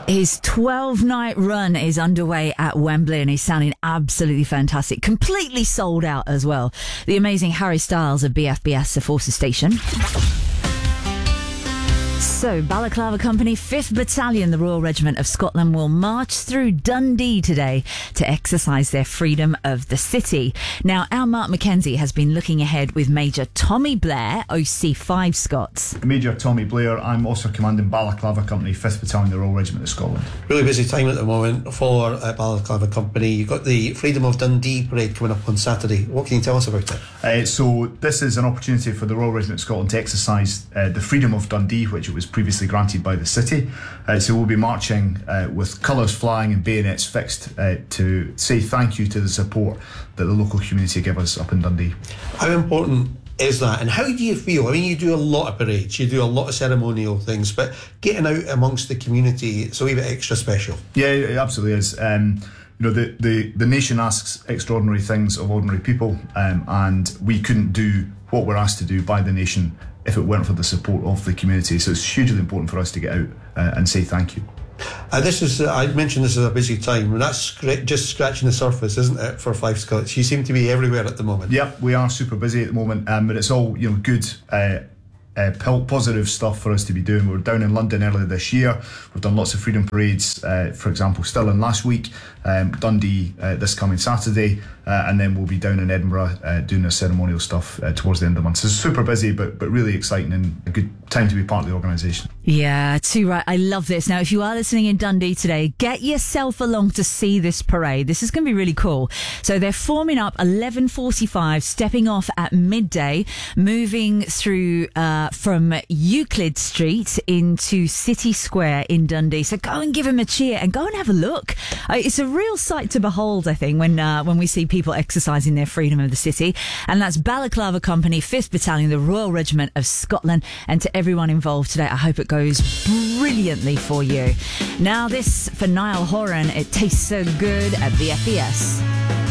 His 12-night run is underway at Wembley and he's sounding absolutely fantastic. Completely sold out as well. The amazing Harry Styles of BFBS, the Forces Station. So, Balaclava Company, 5th Battalion, the Royal Regiment of Scotland, will march through Dundee today to exercise their freedom of the city. Now, our Mark Mackenzie has been looking ahead with Major Tommy Blair, OC5 Scots. Major Tommy Blair, I'm also commanding Balaclava Company, 5th Battalion, the Royal Regiment of Scotland. Really busy time at the moment for Balaclava Company. You've got the Freedom of Dundee parade coming up on Saturday. What can you tell us about it? So this is an opportunity for the Royal Regiment of Scotland to exercise the Freedom of Dundee, which it was previously granted by the city. So we'll be marching with colours flying and bayonets fixed to say thank you to the support that the local community give us up in Dundee. How important is that, and how do you feel? I mean, you do a lot of parades, you do a lot of ceremonial things, but getting out amongst the community, it's a wee bit extra special. Yeah, it absolutely is. The nation asks extraordinary things of ordinary people, and we couldn't do what we're asked to do by the nation if it weren't for the support of the community. So it's hugely important for us to get out and say thank you. I mentioned this is a busy time, and that's just scratching the surface, isn't it, for Five Scots? You seem to be everywhere at the moment. Yep, we are super busy at the moment, but it's all good. Positive stuff for us to be doing. We were down in London earlier this year. We've done lots of freedom parades, for example, Stirling last week, Dundee this coming Saturday, and then we'll be down in Edinburgh doing the ceremonial stuff towards the end of the month. So it's super busy, but really exciting and a good time to be part of the organisation. Yeah, too right. I love this. Now, if you are listening in Dundee today, get yourself along to see this parade. This is going to be really cool. So they're forming up 11:45, stepping off at midday, moving through from Euclid Street into City Square in Dundee. So go and give them a cheer and go and have a look. It's a real sight to behold, I think, when we see people exercising their freedom of the city. And that's Balaclava Company, 5th Battalion, the Royal Regiment of Scotland. And to everyone involved today, I hope it goes brilliantly for you. Now this for Niall Horan, It Tastes So Good at BFBS.